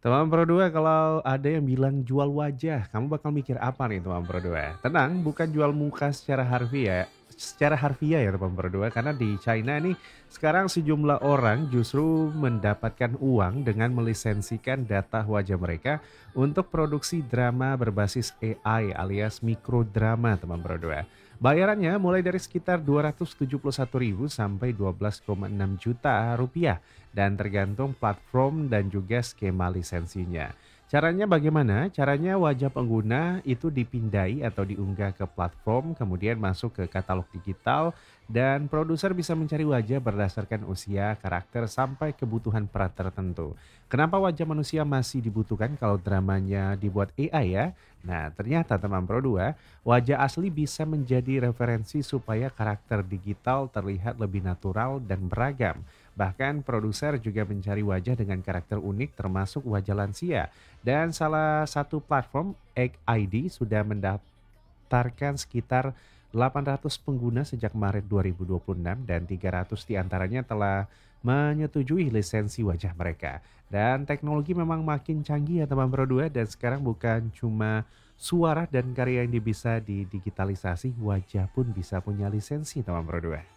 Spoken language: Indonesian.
Teman Pro 2, kalau ada yang bilang jual wajah, kamu bakal mikir apa nih teman Pro 2? Tenang, bukan jual muka secara harfiah ya teman Pro 2, karena di China nih sekarang sejumlah orang justru mendapatkan uang dengan melisensikan data wajah mereka untuk produksi drama berbasis AI alias mikrodrama teman Pro 2. Bayarannya mulai dari sekitar 271.000 sampai 12,6 juta rupiah dan tergantung platform dan juga skema lisensinya. Caranya bagaimana? Caranya wajah pengguna itu dipindai atau diunggah ke platform, kemudian masuk ke katalog digital, dan produser bisa mencari wajah berdasarkan usia, karakter, sampai kebutuhan peran tertentu. Kenapa wajah manusia masih dibutuhkan kalau dramanya dibuat AI ya? Nah, ternyata teman Pro 2, wajah asli bisa menjadi referensi supaya karakter digital terlihat lebih natural dan beragam. Bahkan produser juga mencari wajah dengan karakter unik termasuk wajah lansia. Dan salah satu platform, ID, sudah mendaftarkan sekitar 800 pengguna sejak Maret 2026 dan 300 diantaranya telah menyetujui lisensi wajah mereka. Dan teknologi memang makin canggih ya teman Pro 2, dan sekarang bukan cuma suara dan karya yang bisa didigitalisasi, wajah pun bisa punya lisensi teman Pro 2.